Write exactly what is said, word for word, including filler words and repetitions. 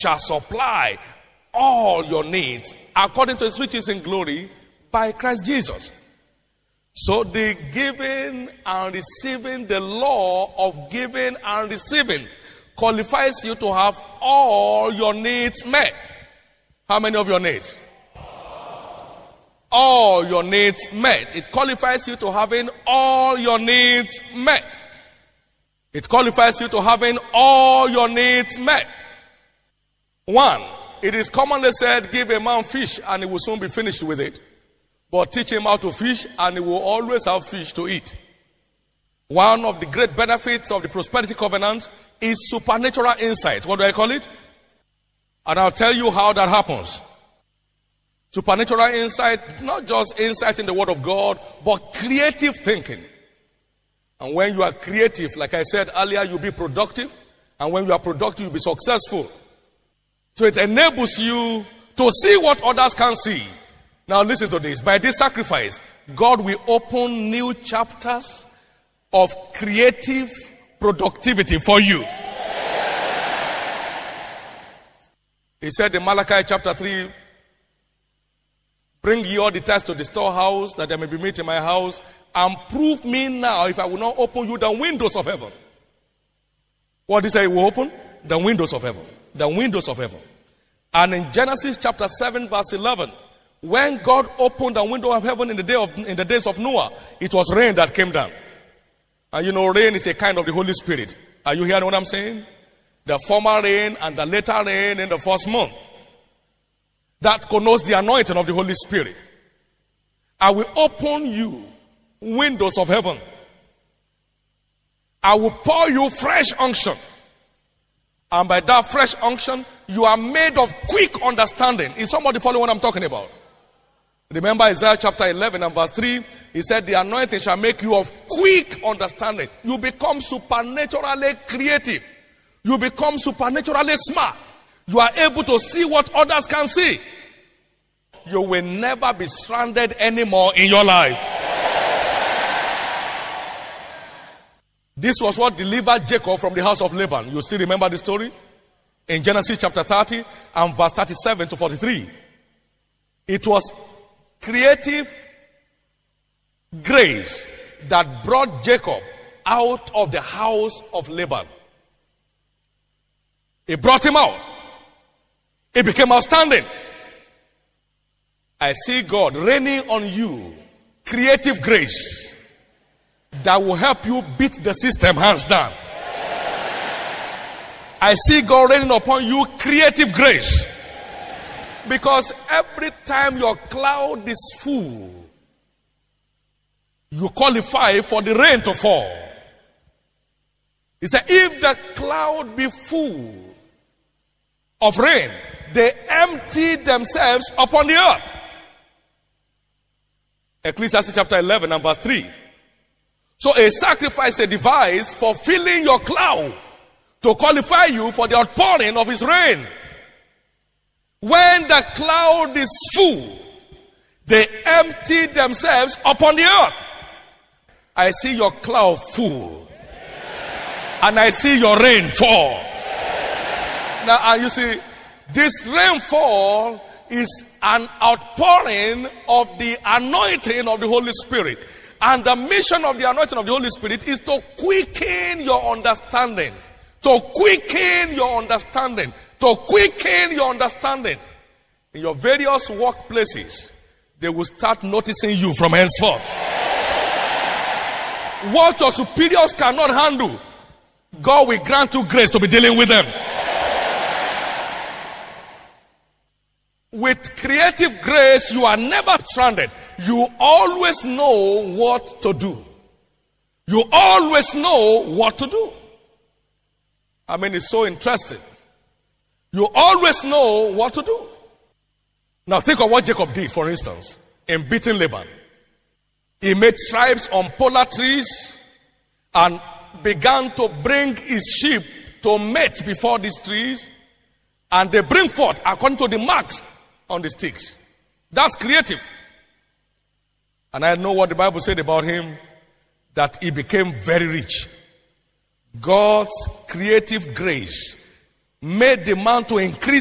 shall supply all your needs according to his riches in glory by Christ Jesus. So the giving and receiving, the law of giving and receiving qualifies you to have all your needs met. How many of your needs? All your needs met. It qualifies you to having all your needs met. It qualifies you to having all your needs met. One, it is commonly said, give a man fish and he will soon be finished with it. But teach him how to fish and he will always have fish to eat. One of the great benefits of the prosperity covenant is supernatural insight. What do I call it? And I'll tell you how that happens. Supernatural insight, not just insight in the word of God, but creative thinking. And when you are creative, like I said earlier, you'll be productive. And when you are productive, you'll be successful. So it enables you to see what others can see. Now listen to this. By this sacrifice, God will open new chapters of creative productivity for you. He said in Malachi chapter three, bring ye all the tithes to the storehouse, that there may be meat in my house, and prove me now if I will not open you the windows of heaven. What did he say? He will open? The windows of heaven. The windows of heaven. And in Genesis chapter seven verse eleven, when God opened the window of heaven in the day of in the days of Noah, it was rain that came down. And you know, rain is a kind of the Holy Spirit. Are you hearing what I'm saying? The former rain and the later rain in the first month. That connotes the anointing of the Holy Spirit. I will open you windows of heaven. I will pour you fresh unction. And by that fresh unction, you are made of quick understanding. Is somebody following what I'm talking about? Remember Isaiah chapter eleven and verse three. He said, the anointing shall make you of quick understanding. You become supernaturally creative. You become supernaturally smart. You are able to see what others can see. You will never be stranded anymore in your life. This was what delivered Jacob from the house of Laban. You still remember the story? In Genesis chapter thirty and verse thirty-seven to forty-three. It was creative grace that brought Jacob out of the house of Laban. It brought him out. It became outstanding. I see God raining on you creative grace that will help you beat the system hands down. I see God raining upon you creative grace. Because every time your cloud is full, you qualify for the rain to fall. He said, if the cloud be full of rain, they empty themselves upon the earth. Ecclesiastes chapter eleven and verse three. So a sacrifice, a device for filling your cloud to qualify you for the outpouring of his rain. When the cloud is full, they empty themselves upon the earth. I see your cloud full. And I see your rain fall. Now, uh, you see, this rainfall is an outpouring of the anointing of the Holy Spirit. And the mission of the anointing of the Holy Spirit is to quicken your understanding. To quicken your understanding. To quicken your understanding. In your various workplaces, they will start noticing you from henceforth. What your superiors cannot handle, God will grant you grace to be dealing with them. With creative grace, you are never stranded. You always know what to do. You always know what to do. I mean, it's so interesting. You always know what to do. Now think of what Jacob did, for instance, in beating Laban. He made stripes on polar trees and began to bring his sheep to mate before these trees. And they bring forth according to the marks on the sticks. That's creative. And I know what the Bible said about him, that he became very rich. God's creative grace made the man to increase